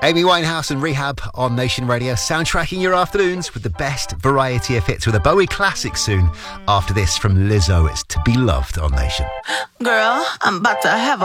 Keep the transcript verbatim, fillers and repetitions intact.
Amy Winehouse and Rehab on Nation Radio, soundtracking your afternoons with the best variety of hits with a Bowie classic soon. After this from Lizzo, it's To Be Loved on Nation. Girl, I'm about to have a